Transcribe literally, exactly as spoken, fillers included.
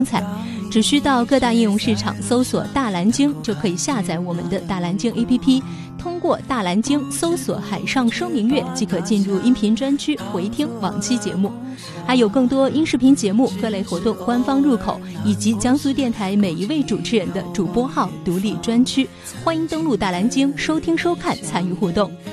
彩，只需到各大应用市场搜索大蓝鲸，就可以下载我们的大蓝鲸 A P P， 通过大蓝鲸搜索海上生明月，即可进入音频专区回听往期节目，还有更多音视频节目、各类活动官方入口，以及江苏电台每一位主持人的主播号独立专区，欢迎登录大蓝鲸收听收看参与互动。